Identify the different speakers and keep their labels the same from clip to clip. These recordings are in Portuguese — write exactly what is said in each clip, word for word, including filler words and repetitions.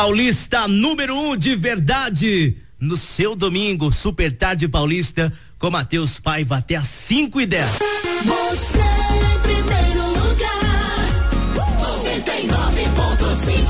Speaker 1: Paulista número um de verdade. No seu domingo, Super Tarde Paulista, com Matheus Paiva até às cinco e dez.
Speaker 2: Você em primeiro lugar, noventa e nove ponto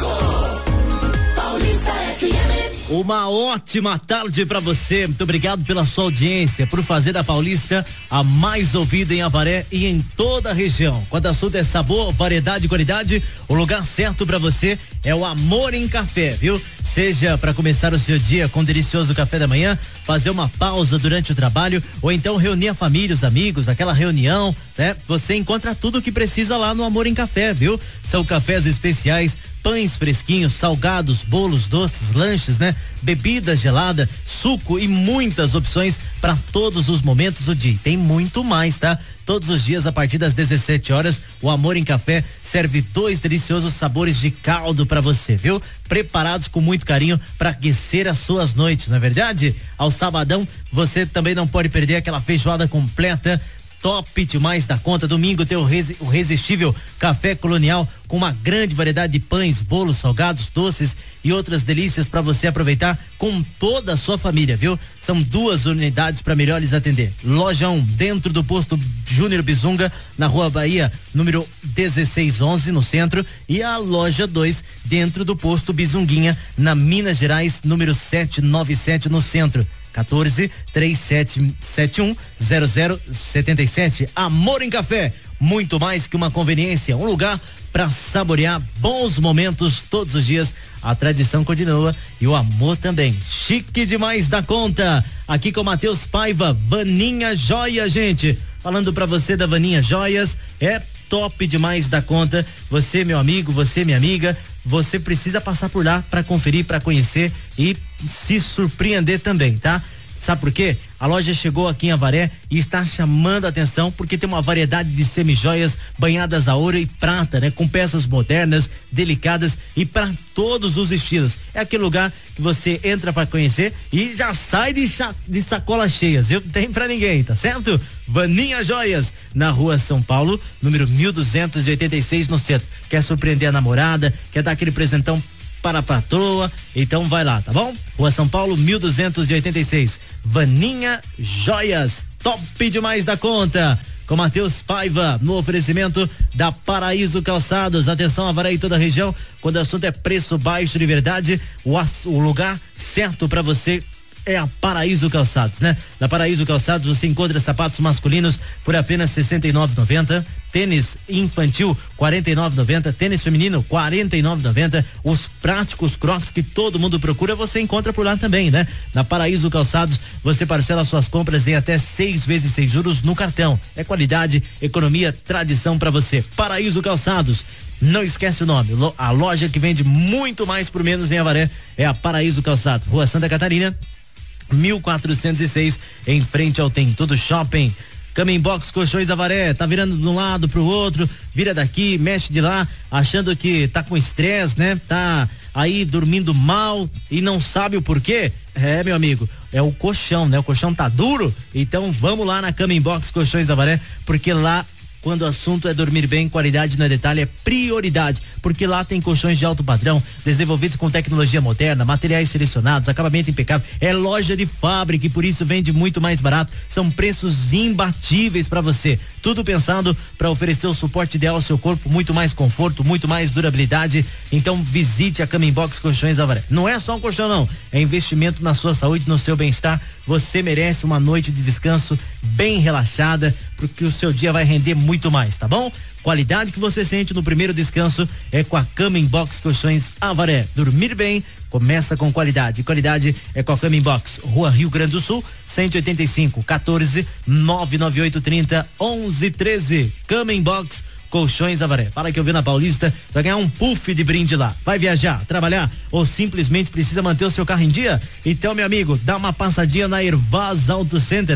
Speaker 2: cinco, Paulista F M.
Speaker 1: Uma ótima tarde pra você, muito obrigado pela sua audiência, por fazer da Paulista a mais ouvida em Avaré e em toda a região. Quando o assunto é sabor, variedade e qualidade, o lugar certo pra você é o Amor em Café, viu? Seja para começar o seu dia com um delicioso café da manhã, fazer uma pausa durante o trabalho ou então reunir a família, os amigos, aquela reunião, né? Você encontra tudo o que precisa lá no Amor em Café, viu? São cafés especiais, pães fresquinhos, salgados, bolos doces, lanches, né? Bebida gelada, suco e muitas opções para todos os momentos do dia. Tem muito mais, tá? Todos os dias a partir das dezessete horas, o Amor em Café serve dois deliciosos sabores de caldo para você, viu? Preparados com muito carinho para aquecer as suas noites, não é verdade? Ao sabadão, você também não pode perder aquela feijoada completa, top demais da conta. Domingo tem o, resi, o irresistível Café Colonial com uma grande variedade de pães, bolos, salgados, doces e outras delícias para você aproveitar com toda a sua família, viu? São duas unidades para melhor lhes atender. Loja um, dentro do posto Júnior Bizunga, na Rua Bahia, número dezesseis onze, no centro, e a loja dois, dentro do posto Bizunguinha, na Minas Gerais, número setecentos e noventa e sete, no centro. quatorze, três sete sete um, zero zero sete sete. Amor em Café, muito mais que uma conveniência, um lugar para saborear bons momentos todos os dias. A tradição continua e o amor também. Chique demais da conta. Aqui com Matheus Paiva, Vaninha Joia, gente. Falando para você da Vaninha Joias, é top demais da conta. Você, meu amigo, você, minha amiga, você precisa passar por lá para conferir, para conhecer e se surpreender também, tá? Sabe por quê? A loja chegou aqui em Avaré e está chamando a atenção porque tem uma variedade de semijoias banhadas a ouro e prata, né? Com peças modernas, delicadas e para todos os estilos. É aquele lugar que você entra para conhecer e já sai de, de sacolas cheias, viu? Não tem pra ninguém, tá certo? Vaninha Joias, na Rua São Paulo, número mil duzentos e oitenta e seis, no centro. Quer surpreender a namorada? Quer dar aquele presentão para a patroa? Então vai lá, tá bom? Rua São Paulo, mil duzentos e oitenta e seis. Vaninha Joias, top demais da conta. Com Matheus Paiva, no oferecimento da Paraíso Calçados. Atenção, Avaré e toda a região, quando o assunto é preço baixo de verdade, o, o lugar certo para você é a Paraíso Calçados, né? Na Paraíso Calçados você encontra sapatos masculinos por apenas sessenta e nove reais e noventa centavos, tênis infantil quarenta e nove reais e noventa centavos, tênis feminino quarenta e nove reais e noventa centavos, os práticos Crocs que todo mundo procura você encontra por lá também, né? Na Paraíso Calçados você parcela suas compras em até seis vezes sem juros no cartão. É qualidade, economia, tradição para você. Paraíso Calçados. Não esquece o nome, a loja que vende muito mais por menos em Avaré é a Paraíso Calçados, Rua Santa Catarina, mil quatrocentos e seis, em frente ao Tem Tudo Shopping. Cama Box Colchões Avaré, tá virando de um lado pro outro, vira daqui, mexe de lá, achando que tá com estresse, né? Tá aí dormindo mal e não sabe o porquê? É, meu amigo, é o colchão, né? O colchão tá duro, então vamos lá na Cama Box Colchões Avaré, porque lá, quando o assunto é dormir bem, qualidade no detalhe é prioridade, porque lá tem colchões de alto padrão, desenvolvidos com tecnologia moderna, materiais selecionados, acabamento impecável. É loja de fábrica e por isso vende muito mais barato. São preços imbatíveis para você. Tudo pensado para oferecer o suporte ideal ao seu corpo, muito mais conforto, muito mais durabilidade. Então visite a Cama Box Colchões Avaré. Não é só um colchão não, é investimento na sua saúde, no seu bem-estar. Você merece uma noite de descanso bem relaxada, porque o seu dia vai render muito mais, tá bom? Qualidade que você sente no primeiro descanso é com a Cama Box Colchões Avaré. Dormir bem começa com qualidade. Qualidade é com a Cama Box, Rua Rio Grande do Sul, cento e oitenta e cinco, quatorze, nove nove oito, trinta, onze, treze. Cama Box Colchões Avaré. Fala que eu vi na Paulista, você vai ganhar um puff de brinde lá. Vai viajar, trabalhar ou simplesmente precisa manter o seu carro em dia? Então, meu amigo, dá uma passadinha na Ervaz Auto Center, né?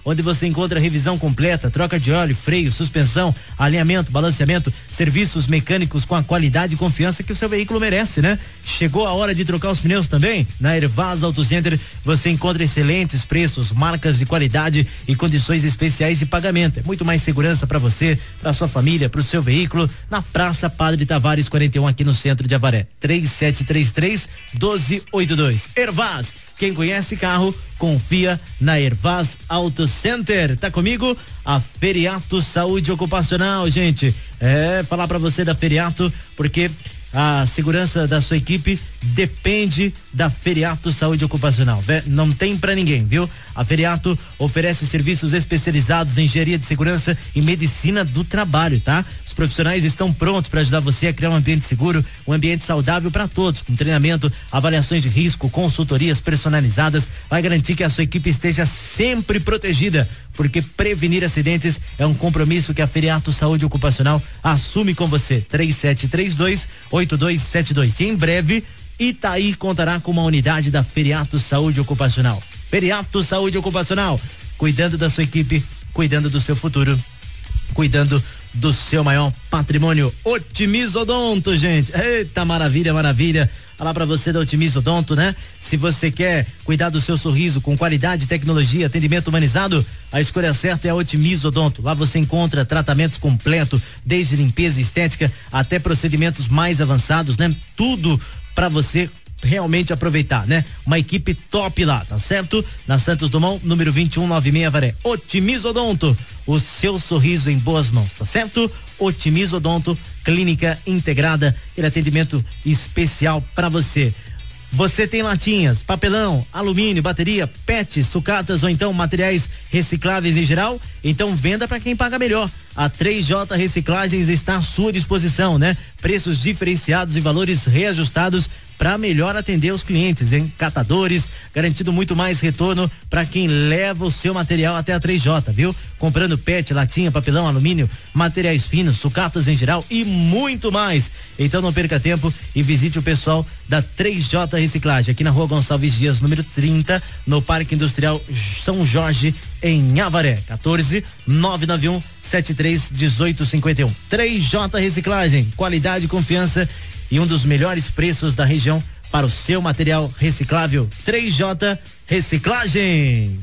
Speaker 1: onde você encontra revisão completa, troca de óleo, freio, suspensão, alinhamento, balanceamento, serviços mecânicos com a qualidade e confiança que o seu veículo merece, né? Chegou a hora de trocar os pneus também? Na Ervaz Auto Center você encontra excelentes preços, marcas de qualidade e condições especiais de pagamento. É muito mais segurança para você, para sua família, para o seu veículo, na Praça Padre Tavares quarenta e um, aqui no centro de Avaré. três sete três três, um dois oito dois. Ervaz, quem conhece carro, confia na Ervaz Auto Center. Tá comigo? A Feriato Saúde Ocupacional, gente. É, falar para você da Feriato, porque a segurança da sua equipe depende da Feriato Saúde Ocupacional. Não tem pra ninguém, viu? A Feriato oferece serviços especializados em engenharia de segurança e medicina do trabalho, tá? Os profissionais estão prontos para ajudar você a criar um ambiente seguro, um ambiente saudável para todos, com treinamento, avaliações de risco, consultorias personalizadas. Vai garantir que a sua equipe esteja sempre protegida, porque prevenir acidentes é um compromisso que a Feriato Saúde Ocupacional assume com você. três sete três dois, oito dois sete dois. E em breve, Itaí contará com uma unidade da Feriato Saúde Ocupacional. Feriato Saúde Ocupacional, cuidando da sua equipe, cuidando do seu futuro, cuidando do seu maior patrimônio. Otimizodonto, gente. Eita, maravilha, maravilha. Falar pra você da Otimizodonto, né? Se você quer cuidar do seu sorriso com qualidade, tecnologia, atendimento humanizado, a escolha certa é a Otimizodonto. Lá você encontra tratamentos completos, desde limpeza e estética até procedimentos mais avançados, né? Tudo pra você realmente aproveitar, né? Uma equipe top lá, tá certo? Na Santos Dumont, número vinte e um noventa e seis, Avaré. Otimizodonto, o seu sorriso em boas mãos, tá certo? Otimizodonto, clínica integrada, e atendimento especial para você. Você tem latinhas, papelão, alumínio, bateria, pet, sucatas ou então materiais recicláveis em geral? Então venda para quem paga melhor. A três J Reciclagens está à sua disposição, né? Preços diferenciados e valores reajustados para melhor atender os clientes, hein? Catadores, garantido muito mais retorno para quem leva o seu material até a três J, viu? Comprando pet, latinha, papelão, alumínio, materiais finos, sucatas em geral e muito mais. Então não perca tempo e visite o pessoal da três J Reciclagem, aqui na Rua Gonçalves Dias, número trinta, no Parque Industrial São Jorge, em Avaré. quatorze, nove nove um, sete três, dezoito cinquenta e um. três J Reciclagem, qualidade, confiança e um dos melhores preços da região para o seu material reciclável. três J Reciclagens.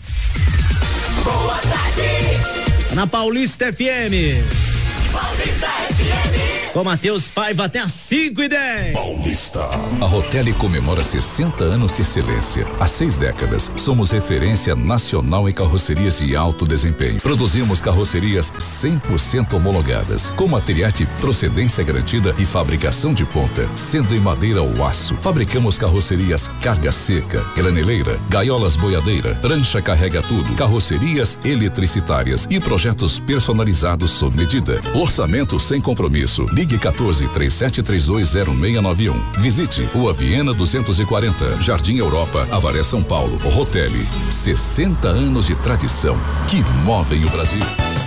Speaker 2: Boa tarde.
Speaker 1: Na Paulista F M.
Speaker 2: Paulista F M.
Speaker 1: Com Matheus Paiva até às cinco e dez.
Speaker 3: Paulista. A Rotelli comemora sessenta anos de excelência. Há seis décadas, somos referência nacional em carrocerias de alto desempenho. Produzimos carrocerias cem por cento homologadas, com materiais de procedência garantida e fabricação de ponta, sendo em madeira ou aço. Fabricamos carrocerias carga seca, graneleira, gaiolas boiadeira, prancha carrega tudo, carrocerias eletricitárias e projetos personalizados sob medida. Orçamento sem compromisso. Ligue quatorze, três sete três dois, zero seis nove um. Visite Rua Viena duzentos e quarenta, Jardim Europa, Avaré, São Paulo. Rotelli, sessenta anos de tradição que movem o Brasil.